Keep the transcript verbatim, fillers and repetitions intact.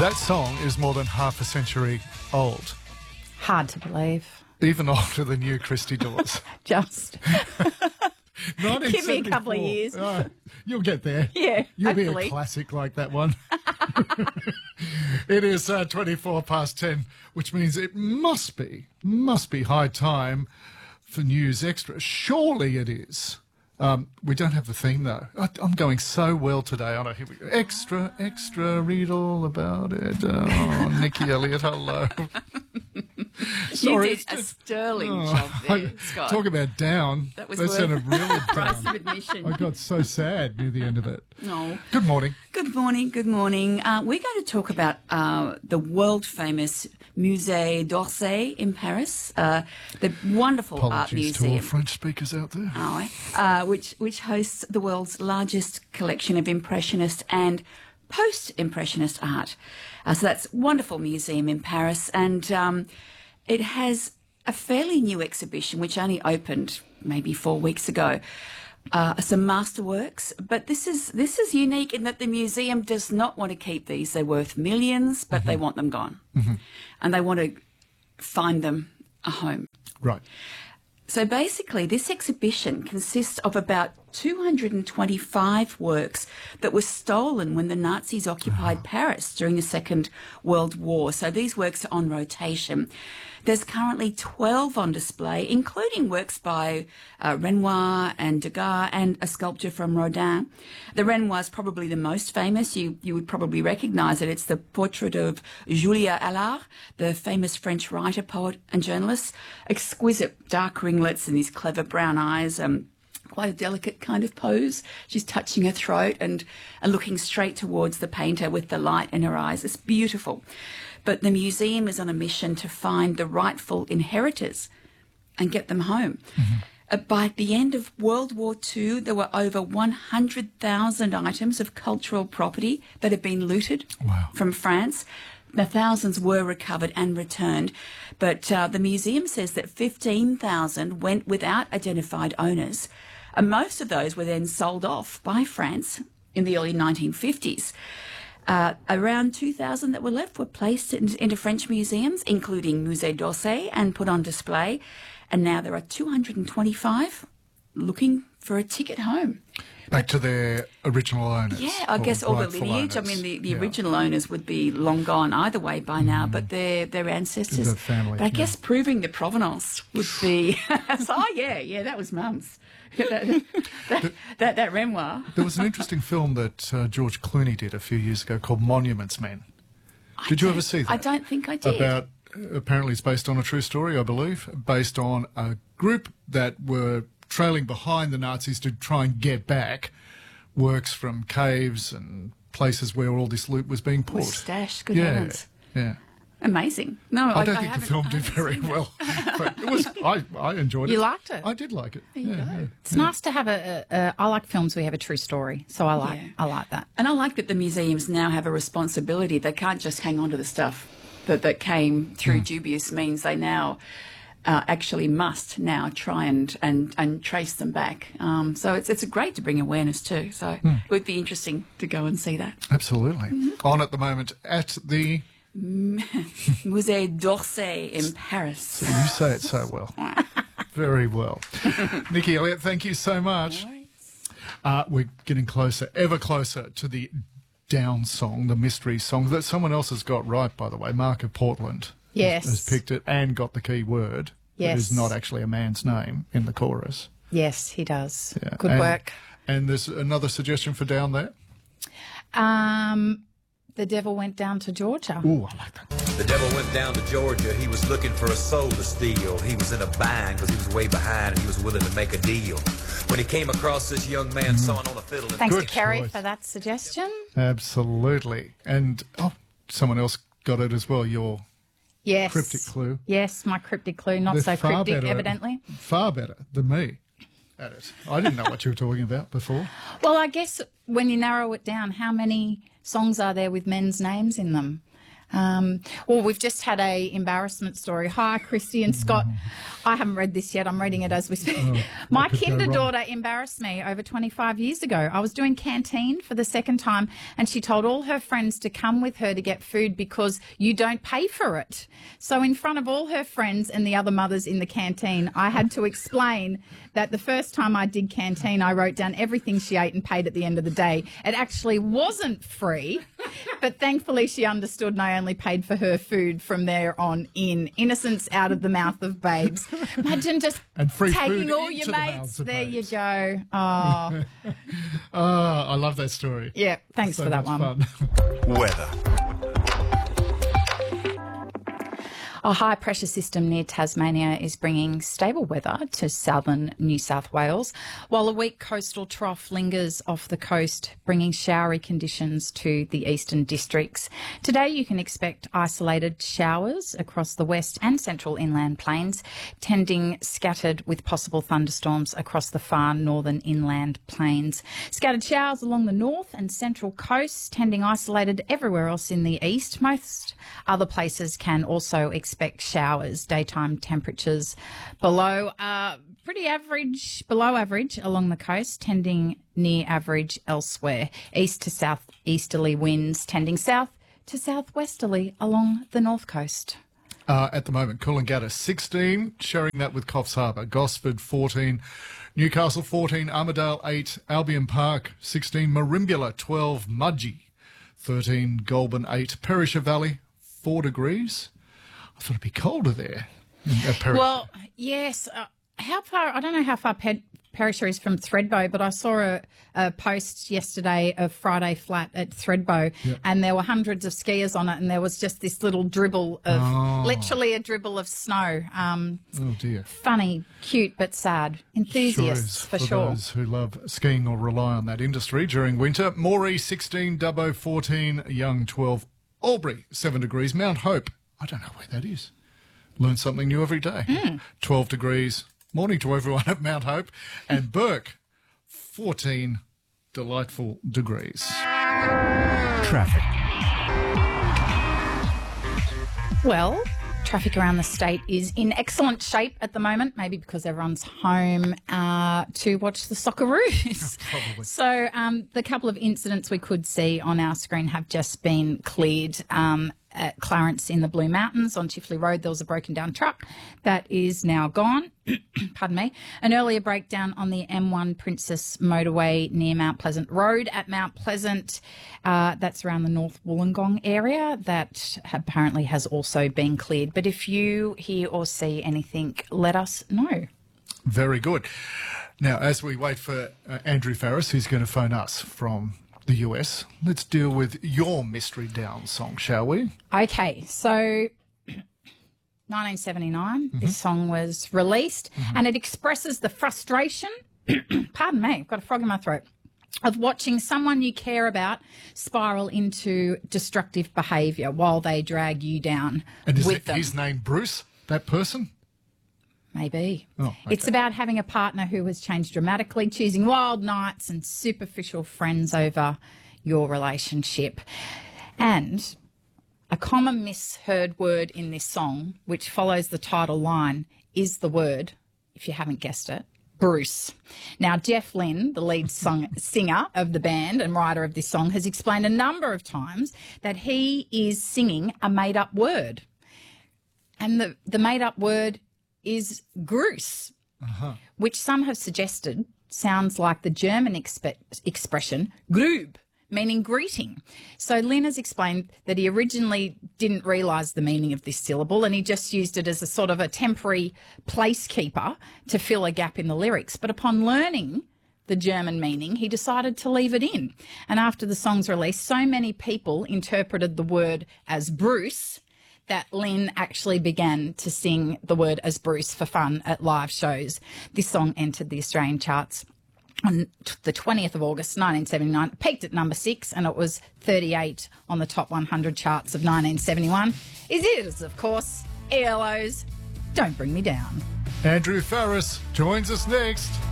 That song is more than half a century old. Hard to believe. Even older than you, Christy Dawes. Just. Give me a couple of years. Oh, you'll get there. Yeah, You'll hopefully. be a classic like that one. It is uh, twenty-four past ten, which means it must be, must be high time for News Extra. Surely it is. Um, we don't have the theme, though. I, I'm going so well today, aren't I? Here we go. Extra, extra, read all about it. Oh, Nikki Elliott, hello. Sorry, you did a sterling oh, job there, I, Scott. Talk about down. That was that worth sounded really price down. of admission. I got so sad near the end of it. No. Good morning. Good morning, good morning. Uh, we're going to talk about uh, the world-famous Musée d'Orsay in Paris, uh, the wonderful art Apologies to museum. all French speakers out there. Oh, uh, which, which hosts the world's largest collection of Impressionist and post-Impressionist art. Uh, so that's a wonderful museum in Paris, and um, it has a fairly new exhibition which only opened maybe four weeks ago. Uh, some masterworks, but this is this is unique in that the museum does not want to keep these. They're worth millions, but mm-hmm. they want them gone, mm-hmm. and they want to find them a home. Right. So basically, this exhibition consists of about two hundred twenty-five works that were stolen when the Nazis occupied oh. Paris during the Second World War. So these works are on rotation. There's currently twelve on display, including works by uh, Renoir and Degas and a sculpture from Rodin. The Renoir is probably the most famous. You you would probably recognise it. It's the portrait of Julia Allard, the famous French writer, poet and journalist. Exquisite dark ringlets and these clever brown eyes. Um, quite a delicate kind of pose. She's touching her throat and, and looking straight towards the painter with the light in her eyes. It's beautiful. But the museum is on a mission to find the rightful inheritors and get them home. Mm-hmm. Uh, by the end of World War Two, there were over one hundred thousand items of cultural property that had been looted wow. from France. The thousands were recovered and returned, but uh, the museum says that fifteen thousand went without identified owners, and most of those were then sold off by France in the early nineteen fifties. Uh, around two thousand that were left were placed in, into French museums, including Musée d'Orsay, and put on display. And now there are two hundred twenty-five looking for a ticket home. Back to their original owners. Yeah, I guess all the lineage. I mean, the, the yeah. original owners would be long gone either way by now, mm. but their their ancestors. The family. But I yeah. guess proving the provenance would be. So, oh yeah, yeah, that was Mum's. that, that, that, that Renoir. There was an interesting film that uh, George Clooney did a few years ago called Monuments Men. Did you ever see that? I don't think I did. About, uh, apparently it's based on a true story, I believe, based on a group that were trailing behind the Nazis to try and get back works from caves and places where all this loot was being put. Was stashed, good yeah, heavens. Yeah. Amazing. No, I, I don't I think the film did very well, but it was. I, I enjoyed it. You liked it? I did like it. There you yeah, go. yeah, It's yeah. nice to have a, a, a. I like films where you have a true story, so I like. Yeah. I like that. And I like that the museums now have a responsibility. They can't just hang on to the stuff that, that came through mm. dubious means. They now uh, actually must now try and, and, and trace them back. Um, so it's it's great to bring awareness too. So mm. it would be interesting to go and see that. Absolutely. Mm-hmm. On at the moment at the Musée d'Orsay in Paris. You say it so well. Very well. Nikki Elliott, thank you so much. Uh, we're getting closer, ever closer to the Down song, the mystery song that someone else has got right, by the way. Mark of Portland yes. has, has picked it and got the key word. Yes. It is not actually a man's name in the chorus. Yes, he does. Yeah. Good and, work. And there's another suggestion for Down there? Um... The devil went down to Georgia. Ooh, I like that. The devil went down to Georgia. He was looking for a soul to steal. He was in a bind because he was way behind and he was willing to make a deal. When he came across this young man mm. sawing on a fiddle. And Thanks Good to Kerry choice. for that suggestion. Absolutely. And oh, someone else got it as well, your yes. cryptic clue. Yes, my cryptic clue. Not They're so far cryptic, better, evidently. Far better than me at it. I didn't know what you were talking about before. Well, I guess when you narrow it down, how many songs are there with men's names in them? Um, well, we've just had a embarrassment story. Hi, Christy and Scott. I haven't read this yet. I'm reading it as we speak. Oh, My could go kinder wrong. daughter embarrassed me over twenty-five years ago. I was doing canteen for the second time and she told all her friends to come with her to get food because you don't pay for it. So in front of all her friends and the other mothers in the canteen, I had to explain that the first time I did canteen, I wrote down everything she ate and paid at the end of the day. It actually wasn't free, but thankfully she understood and I only paid for her food from there on in. Innocence out of the mouth of babes. Imagine just And free taking food all into your the mates. mouths of There babes. you go. Oh, Oh, I love that story. yeah. Thanks So for that much one. fun. Weather. A high pressure system near Tasmania is bringing stable weather to southern New South Wales, while a weak coastal trough lingers off the coast, bringing showery conditions to the eastern districts. Today you can expect isolated showers across the west and central inland plains, tending scattered with possible thunderstorms across the far northern inland plains. Scattered showers along the north and central coasts, tending isolated everywhere else in the east. Most other places can also expect expect showers. Daytime temperatures below uh, pretty average, below average along the coast, tending near average elsewhere. East to south easterly winds tending south to southwesterly along the north coast. Uh, at the moment, Coolangatta sixteen, sharing that with Coffs Harbour. Gosford fourteen, Newcastle fourteen, Armidale eight, Albion Park sixteen, Merimbula twelve, Mudgee thirteen, Goulburn eight, Perisher Valley four degrees. I thought it'd be colder there. At Perisher. Well, yes. Uh, how far? I don't know how far Pe- Perisher is from Thredbo, but I saw a, a post yesterday of Friday Flat at Thredbo, Yep. and there were hundreds of skiers on it, and there was just this little dribble of, Oh. literally a dribble of snow. Um, oh dear. funny, cute, but sad. Enthusiasts, Sure is, for, for sure. those who love skiing or rely on that industry during winter. Moree sixteen, Dubbo fourteen, Young twelve, Albury seven degrees, Mount Hope, I don't know where that is. Learn something new every day. Mm. twelve degrees. Morning to everyone at Mount Hope. And Burke, fourteen delightful degrees. Traffic. Well, traffic around the state is in excellent shape at the moment, maybe because everyone's home uh, to watch the Socceroos. Probably. So um, the couple of incidents we could see on our screen have just been cleared. Um, at Clarence in the Blue Mountains on Chifley Road, there was a broken down truck that is now gone. Pardon me. An earlier breakdown on the M one Princess Motorway near Mount Pleasant Road at Mount Pleasant. Uh, that's around the North Wollongong area. That apparently has also been cleared. But if you hear or see anything, let us know. Very good. Now, as we wait for uh, Andrew Farris, who's going to phone us from the U S, let's deal with your Mystery Down song, shall we? Okay, so nineteen seventy-nine, Mm-hmm. this song was released, and it expresses the frustration, pardon me, I've got a frog in my throat, of watching someone you care about spiral into destructive behaviour while they drag you down And is with it them. his name Bruce, that person? Maybe. Oh, okay. It's about having a partner who has changed dramatically, choosing wild nights and superficial friends over your relationship. And a common misheard word in this song, which follows the title line, is the word, if you haven't guessed it, Bruce. Now, Jeff Lynne, the lead song, singer of the band and writer of this song, has explained a number of times that he is singing a made-up word. And the, the made-up word is Gruß, Uh-huh. which some have suggested sounds like the German expe- expression Grüb, meaning greeting. So Lynn has explained that he originally didn't realise the meaning of this syllable and he just used it as a sort of a temporary placekeeper to fill a gap in the lyrics. But upon learning the German meaning, he decided to leave it in. And after the song's release, so many people interpreted the word as Bruce that Lynn actually began to sing the word as Bruce for fun at live shows. This song entered the Australian charts on the twentieth of August, nineteen seventy-nine. It peaked at number six and it was thirty-eight on the top one hundred charts of nineteen seventy-one. It is, of course, E L O's Don't Bring Me Down. Andrew Farris joins us next.